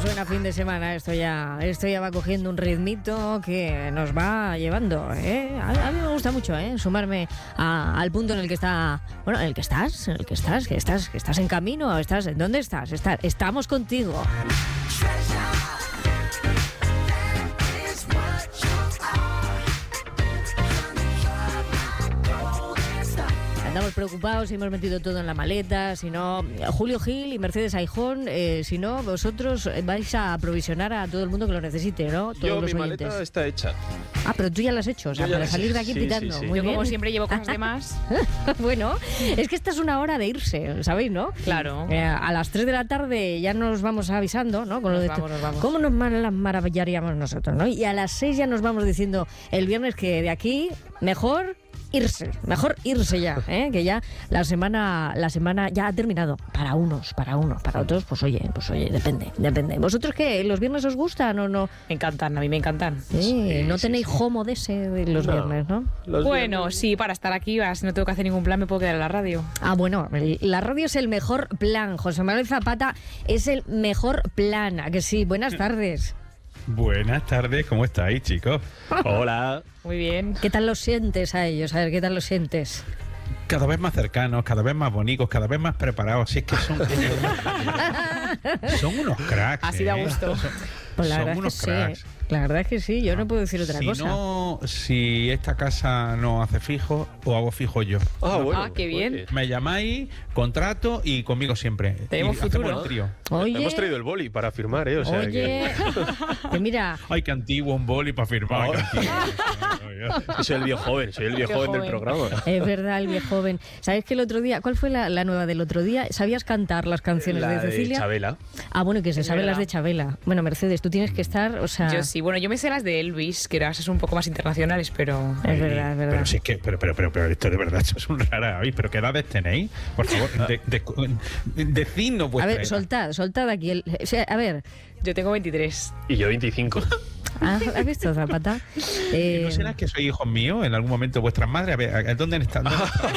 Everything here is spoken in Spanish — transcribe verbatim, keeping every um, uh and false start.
suena fin de semana, esto ya, esto ya va cogiendo un ritmito que nos va llevando, ¿eh? A, a mí me gusta mucho, ¿eh? Sumarme a, al punto en el que está, bueno, en el que estás, en el que estás, que estás, que estás en camino, estás, ¿dónde estás? Está, estamos contigo. Andamos preocupados si hemos metido todo en la maleta, si no, Julio Gil y Mercedes Aijón, eh, si no, vosotros vais a aprovisionar a todo el mundo que lo necesite, ¿no? Todos Yo, los mi oyentes. maleta está hecha. Ah, pero tú ya la has hecho, o sea, Yo ya para la- salir de aquí sí, pitando. sí, sí. Muy Yo bien. como siempre llevo cosas de más. Bueno, es que esta es una hora de irse, ¿sabéis, no? Claro. Eh, a las tres de la tarde ya nos vamos avisando, ¿no? Con lo Nos de vamos, nos vamos. ¿Cómo nos mar- las maravillaríamos nosotros, no? Y a las seis ya nos vamos diciendo el viernes que de aquí mejor irse, mejor irse ya, ¿eh? Que ya la semana, la semana ya ha terminado. Para unos, para unos, para otros, pues oye, pues oye, depende, depende. ¿Vosotros qué? ¿Los viernes os gustan o no? Me encantan, a mí me encantan. Eh, no sí, tenéis sí. homo de ese de los No. viernes, ¿no? Los Bueno, viernes- sí, para estar aquí, ahora si no tengo que hacer ningún plan, me puedo quedar en la radio. Ah, bueno, el- la radio es el mejor plan. José Manuel Zapata es el mejor plan. ¿A que sí? Buenas tardes. Buenas tardes, ¿cómo estáis, chicos? Hola. Muy bien. ¿Qué tal los sientes a ellos? A ver, ¿qué tal los sientes? Cada vez más cercanos, cada vez más bonitos, cada vez más preparados. Si es que son, son unos cracks. Así da ¿eh? gusto. Pues la Son verdad unos es que sí. cracks. La verdad es que sí, yo no puedo decir otra si cosa. No, si esta casa no hace fijo, o hago fijo yo. Ah, bueno. Ah, qué bien. oye. Me llamáis, contrato y conmigo siempre. Tenemos Y hacemos futuro. el trío. Oye, Hemos traído el boli para firmar, ¿eh? O sea, oye, que- que mira, Ay, qué antiguo, un boli para firmar. Oh. qué antiguo. soy el viejo joven, soy el viejo Viejo joven del joven. programa. es verdad, el viejo joven. ¿Sabes que el otro día, cuál fue la, la nueva del otro día? ¿Sabías cantar las canciones La de de Cecilia? Chabela. Ah, bueno, que se Es saben las verdad. de Chabela. Bueno, Mercedes, tú tienes que estar, o sea... Yo sí, bueno, yo me sé las de Elvis, que eran un poco más internacionales, pero... Es verdad, es verdad. Pero si es que, pero, pero, pero, pero esto de verdad, esto es un rara avis. ¿Pero qué edades tenéis? Por favor, de, de, decidnos A vuestra ver, edad. soltad, soltad aquí. El, o sea, a ver, Yo tengo veintitrés. Y yo veinticinco. ¿ah, ¿has visto, Zapata? ¿Y Eh, ¿No será que sois hijos míos en algún momento vuestras madres? A ver, ¿a- ¿dónde están? ¿Dónde están?